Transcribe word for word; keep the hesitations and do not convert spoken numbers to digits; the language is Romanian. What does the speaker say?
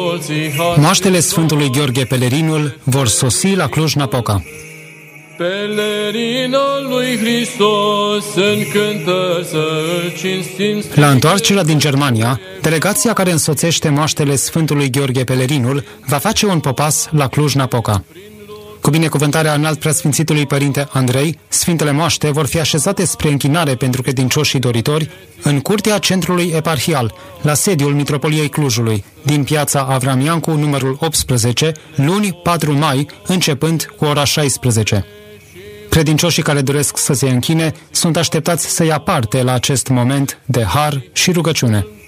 Moaștele Sfântului Gheorghe Pelerinul vor sosi la Cluj-Napoca. Pelerinul lui Hristos încântă să-L cinstim. La întoarcerea din Germania, delegația care însoțește moaștele Sfântului Gheorghe Pelerinul va face un popas la Cluj-Napoca. Cu binecuvântarea înalt preasfințitului Părinte Andrei, Sfintele Moaște vor fi așezate spre închinare pentru credincioșii doritori în curtea centrului eparhial, la sediul Mitropoliei Clujului, din piața Avram Iancu, numărul optsprezece, luni patru mai, începând cu ora șaisprezece. Credincioșii care doresc să se închine sunt așteptați să ia parte la acest moment de har și rugăciune.